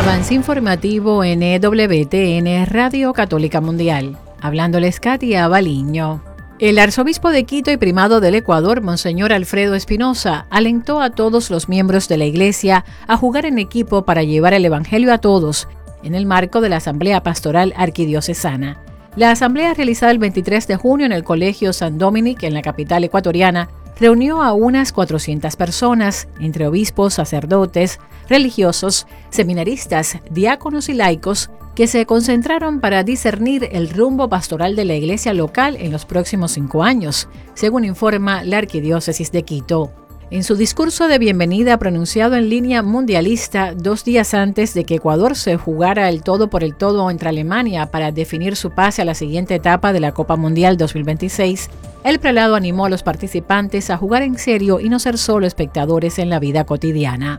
Avance informativo en EWTN Radio Católica Mundial. Hablándoles Katia Baliño. El arzobispo de Quito y primado del Ecuador, Monseñor Alfredo Espinosa, alentó a todos los miembros de la Iglesia a jugar en equipo para llevar el Evangelio a todos, en el marco de la Asamblea Pastoral Arquidiocesana. La asamblea realizada el 23 de junio en el Colegio San Dominic, en la capital ecuatoriana, reunió a unas 400 personas, entre obispos, sacerdotes, religiosos, seminaristas, diáconos y laicos, que se concentraron para discernir el rumbo pastoral de la iglesia local en los próximos 5 años, según informa la Arquidiócesis de Quito. En su discurso de bienvenida pronunciado en línea mundialista 2 días antes de que Ecuador se jugara el todo por el todo entre Alemania para definir su pase a la siguiente etapa de la Copa Mundial 2026, el prelado animó a los participantes a jugar en serio y no ser solo espectadores en la vida cotidiana.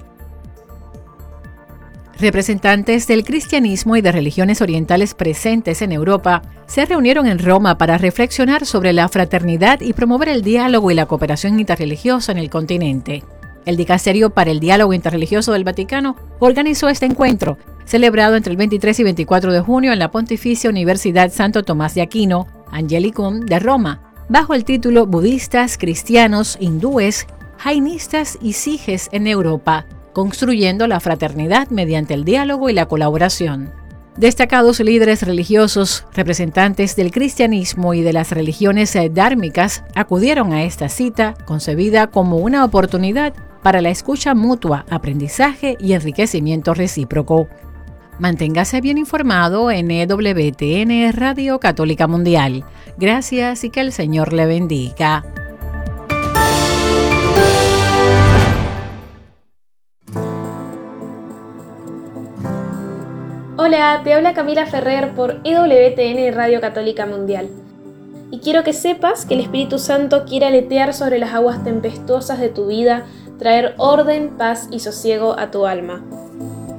Representantes del cristianismo y de religiones orientales presentes en Europa se reunieron en Roma para reflexionar sobre la fraternidad y promover el diálogo y la cooperación interreligiosa en el continente. El Dicasterio para el Diálogo Interreligioso del Vaticano organizó este encuentro, celebrado entre el 23 y 24 de junio en la Pontificia Universidad Santo Tomás de Aquino, Angelicum de Roma, bajo el título Budistas, Cristianos, Hindúes, Jainistas y Sijes en Europa, construyendo la fraternidad mediante el diálogo y la colaboración. Destacados líderes religiosos, representantes del cristianismo y de las religiones dármicas acudieron a esta cita, concebida como una oportunidad para la escucha mutua, aprendizaje y enriquecimiento recíproco. Manténgase bien informado en EWTN Radio Católica Mundial. Gracias y que el Señor le bendiga. Hola, te habla Camila Ferrer por EWTN Radio Católica Mundial. Y quiero que sepas que el Espíritu Santo quiere aletear sobre las aguas tempestuosas de tu vida, traer orden, paz y sosiego a tu alma.